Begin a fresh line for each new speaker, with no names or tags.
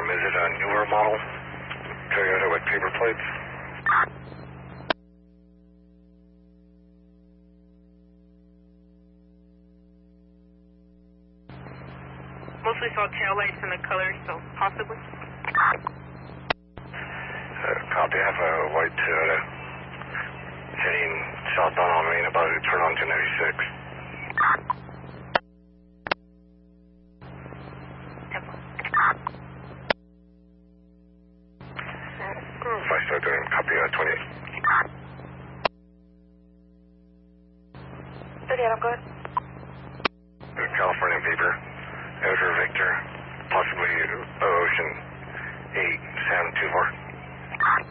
Is it a newer model? Toyota with paper plates?
Mostly saw taillights and the colors, so possibly.
Copy. I have a white Toyota heading southbound on Main, about to turn on to 96. If I start doing copy 28.
38, I'm good.
California Beaver, Edgar Victor, possibly Ocean 8, Sam 24.